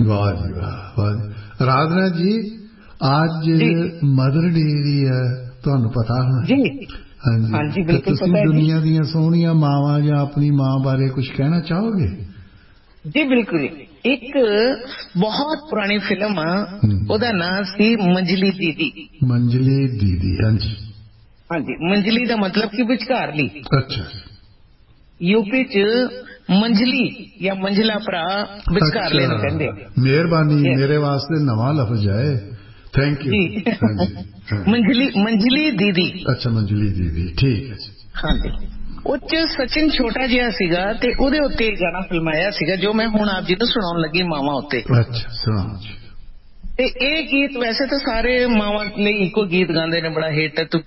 ਵਾਹ ਜੀ ਵਾਹ। ਰਾਧਨਾ ਜੀ ਅੱਜ ਮਦਰ ਡੇ ਦੀ ਹੈ, ਤੁਹਾਨੂੰ ਪਤਾ ਹੋਣਾ ਜੀ? ਹਾਂਜੀ ਹਾਂਜੀ ਬਿਲਕੁਲ ਤੁਸੀਂ ਪਤਾ ਹੈ ਦੁਨੀਆ ਦੀਆਂ ਸੋਹਣੀਆਂ ਮਾਵਾਂ ਜਾਂ ਆਪਣੀ ਮਾਂ ਬਾਰੇ ਕੁਝ ਕਹਿਣਾ ਚਾਹੋਗੇ? ਜੀ ਬਿਲਕੁਲ। ਇੱਕ ਬਹੁਤ ਪੁਰਾਣੀ ਫਿਲਮ ਆ, ਉਹਦਾ ਨਾਂ ਸੀ ਮੰਜਲੀ ਦੀਦੀ। ਮੰਜਲੀ ਦੀਦੀ, ਹਾਂਜੀ ਹਾਂਜੀ। ਮੰਜਲੀ ਦਾ ਮਤਲਬ ਕਿ ਵਿਚਕਾਰਲੀ। ਅੱਛਾ। ਯੂਪੀ ਚ ਮੰਜਲੀ ਜਾਂ ਮੰਜਲਾ ਭਰਾ ਵਿਚਕਾਰਲੇ ਨੂੰ ਕਹਿੰਦੇ ਆ। ਮਿਹਰਬਾਨੀ, ਮੇਰੇ ਵਾਸਤੇ ਨਵਾਂ ਲਫ਼ਜ਼ ਹੈ, ਥੈਂਕ ਯੂ ਜੀ। ਹਾਂਜੀ। ਮੰਜਲੀ ਦੀਦੀ। ਅੱਛਾ, ਮੰਜਲੀ ਦੀਦੀ, ਠੀਕ ਹੈ ਜੀ। ਹਾਂਜੀ। ਉਹ ਚ ਸਚਿਨ ਛੋਟਾ ਜਿਹਾ ਸੀਗਾ ਤੇ ਉਹਦੇ ਉੱਤੇ ਗਾਣਾ ਫਿਲਮਾਇਆ ਸੀਗਾ ਜੋ ਮੈਂ ਹੁਣ ਆਪ ਜੀ ਨੂੰ ਸੁਣਾਉਣ ਲੱਗੀ, ਮਾਵਾਂ ਉੱਤੇ। ਅੱਛਾ, ਸੁਣਾਓ ਜੀ। ਤੇ ਇਹ ਗੀਤ ਵੈਸੇ ਤਾਂ ਸਾਰੇ ਮਾਵਾਂ ਲਈ ਇੱਕੋ ਗੀਤ ਗਾਉਂਦੇ ਨੇ, ਬੜਾ ਹਿੱਟ, ਤੂੰ